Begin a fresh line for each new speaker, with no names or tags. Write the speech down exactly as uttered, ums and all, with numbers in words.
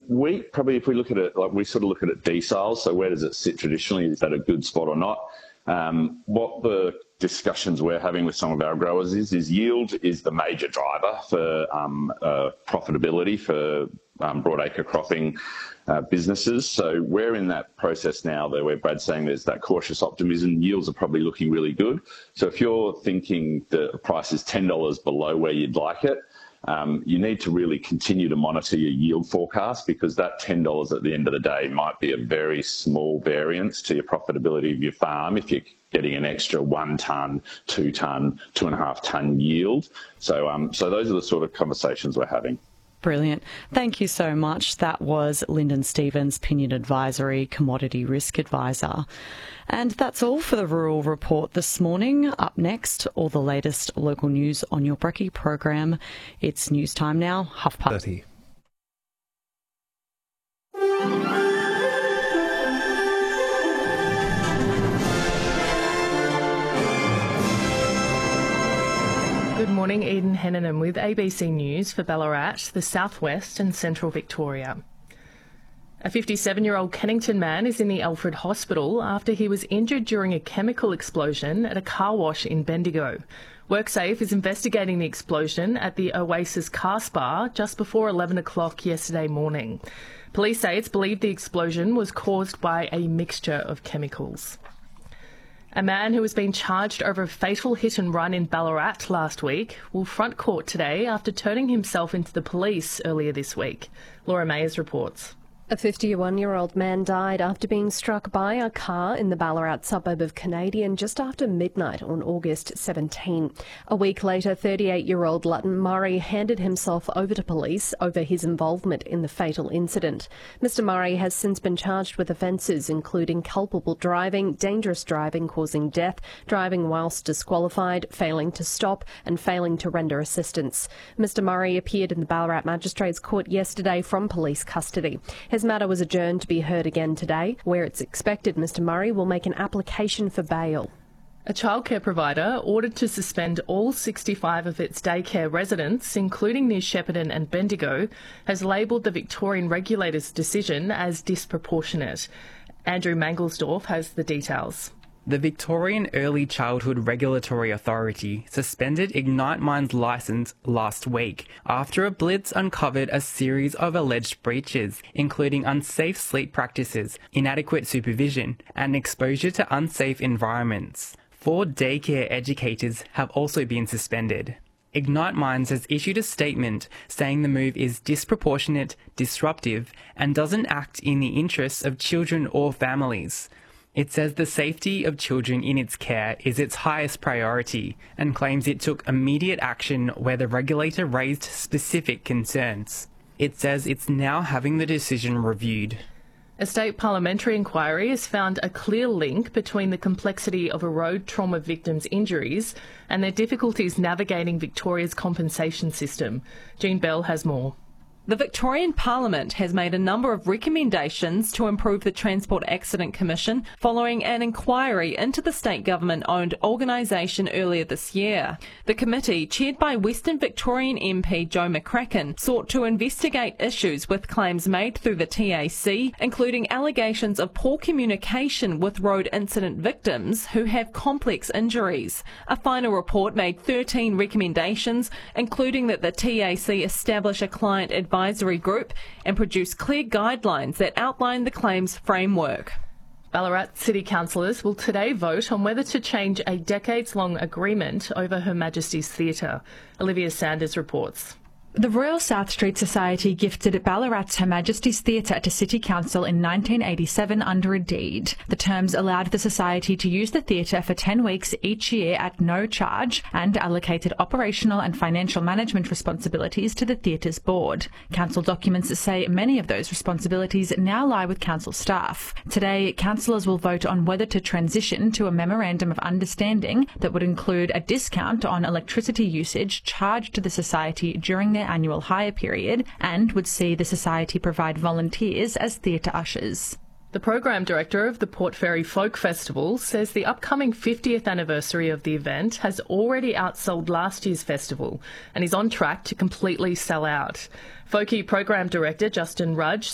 we probably, if we look at it, like we sort of look at it deciles, so where does it sit traditionally? Is that a good spot or not? Um, what the discussions we're having with some of our growers is, is yield is the major driver for um, uh, profitability for um, broadacre cropping uh, businesses. So we're in that process now that where Brad's saying there's that cautious optimism. Yields are probably looking really good. So if you're thinking the price is ten dollars below where you'd like it, Um, you need to really continue to monitor your yield forecast, because that ten dollars at the end of the day might be a very small variance to your profitability of your farm if you're getting an extra one tonne, two tonne, two and a half tonne yield. So, um, so those are the sort of conversations we're having.
Brilliant. Thank you so much. That was Lyndon Stevens, Pinion Advisory Commodity Risk Advisor. And that's all for the Rural Report this morning. Up next, all the latest local news on your Brekkie program. It's news time now, half past thirty.
Good morning, Eden Henningham with A B C News for Ballarat, the southwest and central Victoria. A fifty-seven-year-old Kennington man is in the Alfred Hospital after he was injured during a chemical explosion at a car wash in Bendigo. WorkSafe is investigating the explosion at the Oasis Car Spa just before eleven o'clock yesterday morning. Police say it's believed the explosion was caused by a mixture of chemicals. A man who has been charged over a fatal hit and run in Ballarat last week will front court today after turning himself into the police earlier this week. Laura Mayers reports.
A fifty-one-year-old man died after being struck by a car in the Ballarat suburb of Canadian just after midnight on August seventeenth. A week later, thirty-eight-year-old Lutton Murray handed himself over to police over his involvement in the fatal incident. Mister Murray has since been charged with offences including culpable driving, dangerous driving causing death, driving whilst disqualified, failing to stop and failing to render assistance. Mister Murray appeared in the Ballarat Magistrates Court yesterday from police custody. His matter was adjourned to be heard again today, where it's expected Mister Murray will make an application for bail.
A childcare provider ordered to suspend all sixty-five of its daycare residents, including New Shepparton and Bendigo, has labelled the Victorian regulator's decision as disproportionate. Andrew Mangelsdorf has the details.
The Victorian Early Childhood Regulatory Authority suspended Ignite Minds' licence last week after a blitz uncovered a series of alleged breaches, including unsafe sleep practices, inadequate supervision, and exposure to unsafe environments. Four daycare educators have also been suspended. Ignite Minds has issued a statement saying the move is disproportionate, disruptive, and doesn't act in the interests of children or families. It says the safety of children in its care is its highest priority and claims it took immediate action where the regulator raised specific concerns. It says it's now having the decision reviewed.
A state parliamentary inquiry has found a clear link between the complexity of a road trauma victims' injuries and their difficulties navigating Victoria's compensation system. Jean Bell has more.
The Victorian Parliament has made a number of recommendations to improve the Transport Accident Commission following an inquiry into the state government-owned organisation earlier this year. The committee, chaired by Western Victorian M P Joe McCracken, sought to investigate issues with claims made through the T A C, including allegations of poor communication with road incident victims who have complex injuries. A final report made thirteen recommendations, including that the T A C establish a client advisory advisory group and produce clear guidelines that outline the claims framework.
Ballarat City Councillors will today vote on whether to change a decades-long agreement over Her Majesty's Theatre. Olivia Sanders reports.
The Royal South Street Society gifted Ballarat's Her Majesty's Theatre to City Council in nineteen eighty-seven under a deed. The terms allowed the Society to use the theatre for ten weeks each year at no charge and allocated operational and financial management responsibilities to the theatre's board. Council documents say many of those responsibilities now lie with council staff. Today, councillors will vote on whether to transition to a memorandum of understanding that would include a discount on electricity usage charged to the Society during their annual hire period and would see the Society provide volunteers as theatre ushers.
The program director of the Port Fairy Folk Festival says the upcoming fiftieth anniversary of the event has already outsold last year's festival and is on track to completely sell out. Folkie program director Justin Rudge